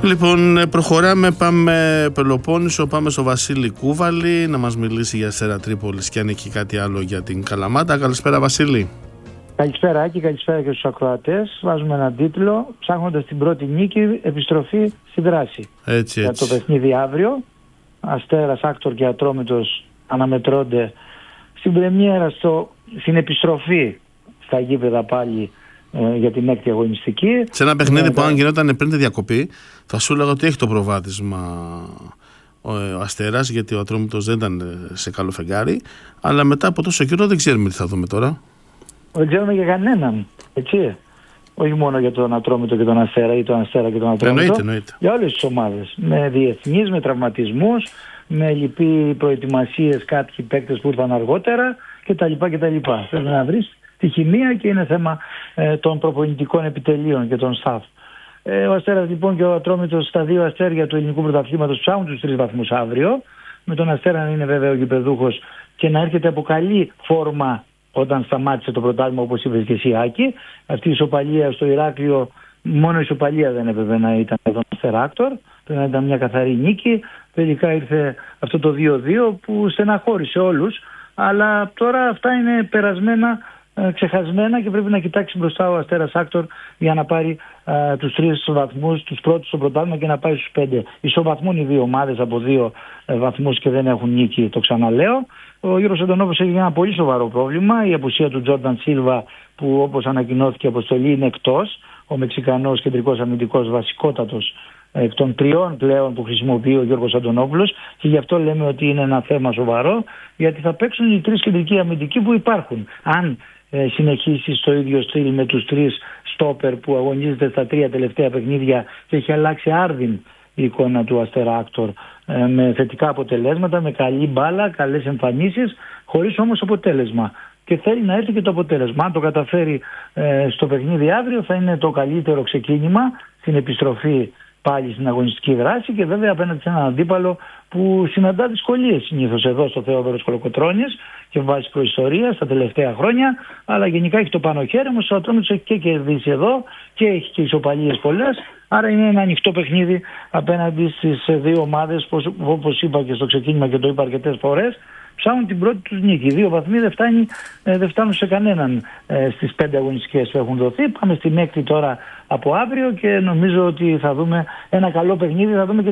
Λοιπόν, προχωράμε, πάμε Πελοπόννησο, πάμε στο Βασίλη Κούβαλη να μας μιλήσει για Αστέρα Τρίπολης και αν έχει κάτι άλλο για την Καλαμάτα. Καλησπέρα Βασίλη. Καλησπέρα Άκη, καλησπέρα και στους ακροατές. Βάζουμε έναν τίτλο, ψάχνοντας την πρώτη νίκη, επιστροφή στη δράση. Έτσι. Για το παιχνίδι αύριο, Αστέρας, Άκτορ και Ατρόμητος αναμετρώνται στην πρεμιέρα, στην επιστροφή στα γήπεδα πάλι για την έκτη αγωνιστική. Σε ένα παιχνίδι που αν γινόταν πριν τη διακοπή, θα σου έλεγα ότι έχει το προβάδισμα ο Αστέρας, γιατί ο Ατρόμητος δεν ήταν σε καλό φεγγάρι, αλλά μετά από τόσο καιρό δεν ξέρουμε τι θα δούμε τώρα. Δεν ξέρουμε για κανέναν, έτσι. Όχι μόνο για τον Ατρόμητο και τον Αστέρα ή τον Αστέρα και τον Ατρόμητο. Εννοείται. Για όλες τις ομάδες. Με διεθνείς, με τραυματισμούς, με λυπή προετοιμασίες, κάποιοι παίκτες που ήρθαν αργότερα κτλ. Πρέπει να βρεις τη χημεία και είναι θέμα των προπονητικών επιτελείων και των staff. Ο Αστέρας λοιπόν και ο Ατρόμητος στα δύο αστέρια του ελληνικού πρωταθλήματος ψάχνουν τους 3 βαθμούς αύριο. Με τον Αστέρα να είναι βέβαια ο γηπεδούχος και να έρχεται από καλή φόρμα όταν σταμάτησε το πρωτάθλημα, όπως είπες και εσύ Άκη. Αυτή η ισοπαλία στο Ηράκλειο, μόνο η ισοπαλία δεν έπρεπε να ήταν εδώ Αστέρα Άκτορ. Πρέπει να ήταν μια καθαρή νίκη. Τελικά ήρθε αυτό το 2-2 που στεναχώρησε όλους. Αλλά τώρα αυτά είναι περασμένα, ξεχασμένα και πρέπει να κοιτάξει μπροστά ο Αστέρας Άκτορ για να πάρει τους 3 βαθμούς, τους πρώτους στο πρωτάθλημα και να πάει στους 5. Ισοβαθμούν οι δύο ομάδες από 2 βαθμούς και δεν έχουν νίκη, το ξαναλέω. Ο Γιώργος Αντωνόπουλος έχει ένα πολύ σοβαρό πρόβλημα. Η απουσία του Τζόρνταν Σίλβα, που όπως ανακοινώθηκε αποστολή είναι εκτός. Ο Μεξικανός κεντρικός αμυντικός, βασικότατος εκ των 3 πλέον που χρησιμοποιεί ο Γιώργος Αντωνόπουλος, και γι' αυτό λέμε ότι είναι ένα θέμα σοβαρό, γιατί θα παίξουν οι 3 κεντρικοί αμυντικοί που υπάρχουν. Αν συνεχίσει στο ίδιο στυλ με τους 3 στόπερ που αγωνίζεται στα 3 τελευταία παιχνίδια και έχει αλλάξει άρδιν η εικόνα του Αστέρα Άκτορ με θετικά αποτελέσματα, με καλή μπάλα, καλές εμφανίσεις, χωρίς όμως αποτέλεσμα. Και θέλει να έρθει και το αποτέλεσμα. Αν το καταφέρει στο παιχνίδι αύριο, θα είναι το καλύτερο ξεκίνημα στην επιστροφή πάλι στην αγωνιστική δράση και βέβαια απέναντι σε έναν αντίπαλο που συναντά δυσκολίες συνήθως εδώ στο Θεόδωρος Κολοκοτρώνης και βάζει προϊστορία στα τελευταία χρόνια, αλλά γενικά έχει το πάνω χέρι, όμως ο Ατρόμητος έχει και κερδίσει εδώ και έχει και ισοπαλίες πολλές, άρα είναι ένα ανοιχτό παιχνίδι απέναντι στις 2 ομάδες, όπως είπα και στο ξεκίνημα και το είπα αρκετές φορές, ψάχνουν την πρώτη τους νίκη. 2 βαθμοί δεν φτάνουν σε κανέναν στις 5 αγωνιστικές που έχουν δοθεί. Πάμε στην έκτη τώρα από αύριο και νομίζω ότι θα δούμε ένα καλό παιχνίδι. Θα δούμε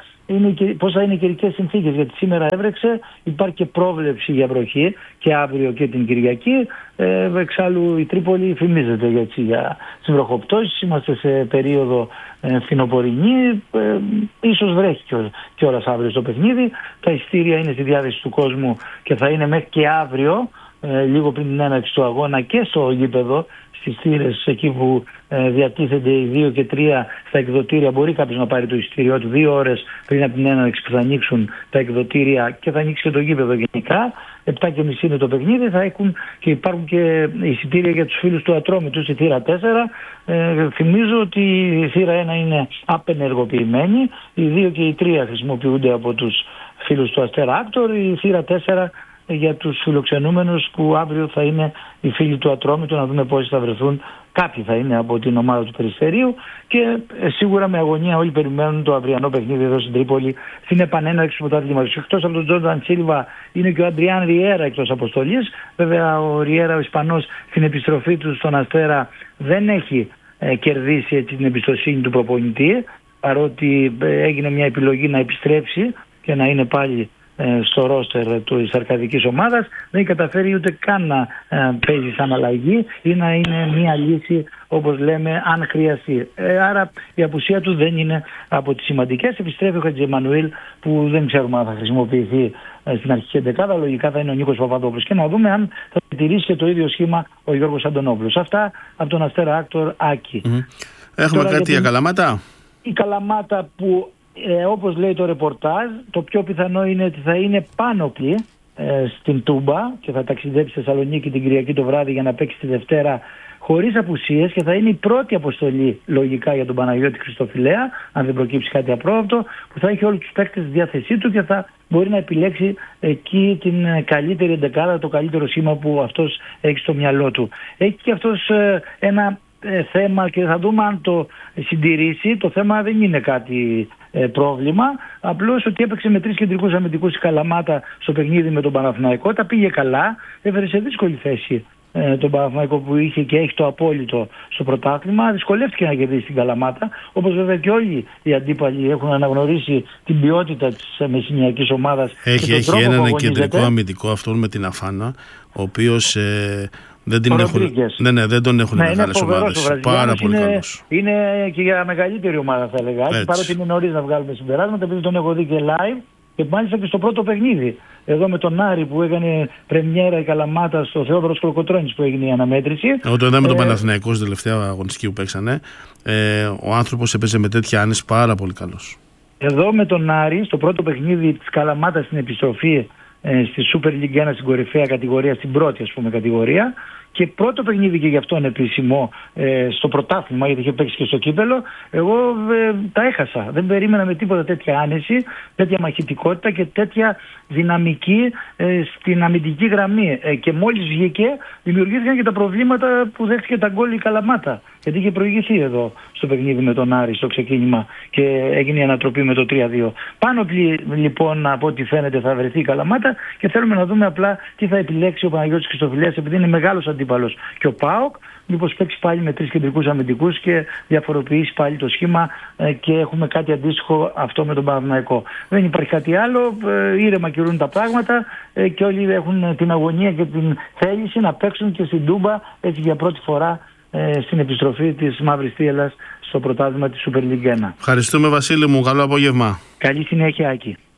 και πώς θα είναι οι καιρικές συνθήκες. Γιατί σήμερα έβρεξε, υπάρχει και πρόβλεψη για βροχή και αύριο και την Κυριακή. Εξάλλου η Τρίπολη φημίζεται για τις βροχοπτώσεις. Είμαστε σε περίοδο φθινοπορεινή. Ίσως βρέχει κιόλας αύριο στο παιχνίδι. Τα ειστήρια είναι στη διάθεση του κόσμου και θα είναι μέχρι και αύριο, λίγο πριν την έναρξη του αγώνα, και στο γήπεδο, στις θύρες εκεί που διατίθενται οι 2 και 3 στα εκδοτήρια. Μπορεί κάποιος να πάρει το εισιτήριό του 2 ώρες πριν από την έναρξη που θα ανοίξουν τα εκδοτήρια και θα ανοίξει και το γήπεδο γενικά. 7:30 είναι το παιχνίδι. Θα έχουν και υπάρχουν και εισιτήρια για τους φίλους του Ατρόμητου στη θύρα 4. Θυμίζω ότι η θύρα 1 είναι απενεργοποιημένη. Οι 2 και οι 3 χρησιμοποιούνται από τους φίλους του Αστέρα Άκτορ. Η θύρα 4 για τους φιλοξενούμενους που αύριο θα είναι οι φίλοι του Ατρόμητου, να δούμε πόσοι θα βρεθούν. Κάποιοι θα είναι από την ομάδα του Περιστερίου και σίγουρα με αγωνία όλοι περιμένουν το αυριανό παιχνίδι εδώ στην Τρίπολη, στην επανέναρξη του πρωταθλήματος. Εκτός από τον Τζόρνταν Σίλβα είναι και ο Αντριάν Ριέρα εκτός αποστολής. Βέβαια ο Ριέρα, ο Ισπανός, στην επιστροφή του στον Αστέρα δεν έχει κερδίσει έτσι την εμπιστοσύνη του προπονητή, παρότι έγινε μια επιλογή να επιστρέψει και να είναι πάλι στο ρόστερ της αρκαδικής ομάδας. Δεν έχει καταφέρει ούτε καν να παίζει σαν αλλαγή ή να είναι μια λύση, όπως λέμε, αν χρειαστεί. Άρα η απουσία του δεν είναι από τις σημαντικές. Επιστρέφει ο Χατζημανουήλ, που δεν ξέρουμε αν θα χρησιμοποιηθεί στην αρχική εντεκάδα. Λογικά θα είναι ο Νίκος Παπαδόπουλος και να δούμε αν θα τηρήσει και το ίδιο σχήμα ο Γιώργος Αντωνόπουλος. Αυτά από τον Αστέρα Άκτορ, Άκη. Έχουμε τώρα κάτι για Καλαμάτα? Η Καλαμάτα που όπως λέει το ρεπορτάζ, το πιο πιθανό είναι ότι θα είναι πάνωπλη στην Τούμπα και θα ταξιδέψει στη Θεσσαλονίκη την Κυριακή το βράδυ για να παίξει τη Δευτέρα χωρίς απουσίες και θα είναι η πρώτη αποστολή λογικά για τον Παναγιώτη Χριστοφιλέα, αν δεν προκύψει κάτι απρόβλεπτο, που θα έχει όλους τους παίκτες στη διάθεσή του και θα μπορεί να επιλέξει εκεί την καλύτερη εντεκάδα, το καλύτερο σήμα που αυτός έχει στο μυαλό του. Έχει και αυτός ένα θέμα και θα δούμε αν το συντηρήσει. Το θέμα δεν είναι κάτι πρόβλημα. Απλώς ότι έπαιξε με 3 κεντρικούς αμυντικούς η Καλαμάτα στο παιχνίδι με τον Παναθηναϊκό. Τα πήγε καλά. Έφερε σε δύσκολη θέση τον Παναθηναϊκό που είχε και έχει το απόλυτο στο πρωτάθλημα. Δυσκολεύτηκε να κερδίσει την Καλαμάτα. Όπως βέβαια και όλοι οι αντίπαλοι έχουν αναγνωρίσει την ποιότητα της μεσηνιακής ομάδας. Έχει έναν κεντρικό αμυντικό, αυτόν με την Αφάνα, ο οποίος δεν τον έχουν μεγάλες ομάδες. Πάρα πολύ καλός. Είναι και για μεγαλύτερη ομάδα, θα έλεγα. Παρότι είναι νωρίς να βγάλουμε συμπεράσματα, επειδή τον έχω δει και live. Και μάλιστα και στο πρώτο παιχνίδι, εδώ με τον Άρη που έκανε πρεμιέρα η Καλαμάτα στο Θεόδωρος Κολοκοτρώνης που έγινε η αναμέτρηση. Εγώ το είδαμε τον Παναθηναϊκό στην τελευταία αγωνιστική που παίξανε. Ο άνθρωπος έπαιζε με τέτοια άνεση, πάρα πολύ καλός. Εδώ με τον Άρη, στο πρώτο παιχνίδι της Καλαμάτας στην επιστροφή στη Super League 1 στην κορυφαία κατηγορία, στην πρώτη ας πούμε κατηγορία, και πρώτο παιχνίδι και γι' αυτόν επίσημο στο πρωτάθλημα, γιατί είχε παίξει και στο κύπελο, εγώ τα έχασα. Δεν περίμενα με τίποτα τέτοια άνεση, τέτοια μαχητικότητα και τέτοια δυναμική στην αμυντική γραμμή. Και μόλις βγήκε, δημιουργήθηκαν και τα προβλήματα που δέχτηκε τα γκολ η Καλαμάτα. Γιατί είχε προηγηθεί εδώ στο παιχνίδι με τον Άρη στο ξεκίνημα και έγινε η ανατροπή με το 3-2. Πάνω λοιπόν από ό,τι φαίνεται θα βρεθεί η Καλαμάτα και θέλουμε να δούμε απλά τι θα επιλέξει ο Παναγιώτης Χριστοφιλέας, επειδή είναι μεγάλος αντίπαλος και ο ΠΑΟΚ, μήπως παίξει πάλι με 3 κεντρικούς αμυντικούς και διαφοροποιήσει πάλι το σχήμα και έχουμε κάτι αντίστοιχο αυτό με τον Παναθηναϊκό. Δεν υπάρχει κάτι άλλο, ήρεμα κυλούν τα πράγματα και όλοι έχουν την αγωνία και την θέληση να παίξουν και στην Τούμπα έτσι για πρώτη φορά στην επιστροφή της Μαύρης Θύελλας στο πρωτάθλημα της Super League 1. Ευχαριστούμε Βασίλη μου, καλό απόγευμα. Καλή συνέχεια Άκη.